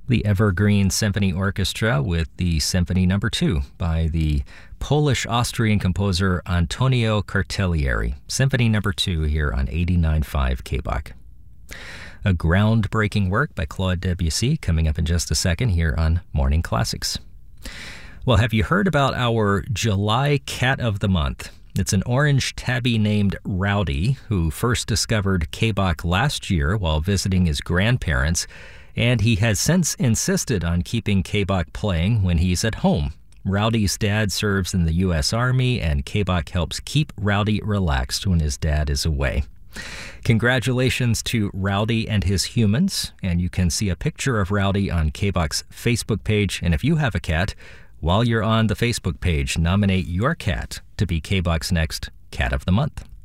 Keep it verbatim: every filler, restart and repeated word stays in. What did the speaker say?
The Evergreen Symphony Orchestra with the Symphony Number two by the Polish-Austrian composer Antonio Cartellieri. Symphony Number two here on eighty-nine point five K B O C. A groundbreaking work by Claude Debussy coming up in just a second here on Morning Classics. Well, have you heard about our July Cat of the Month? It's an orange tabby named Rowdy who first discovered K B O C last year while visiting his grandparents, and he has since insisted on keeping K B O C playing when he's at home. Rowdy's dad serves in the U S Army, and K B O C helps keep Rowdy relaxed when his dad is away. Congratulations to Rowdy and his humans, and you can see a picture of Rowdy on K B O C's Facebook page, and if you have a cat, while you're on the Facebook page, nominate your cat to be K B O C's next Cat of the Month.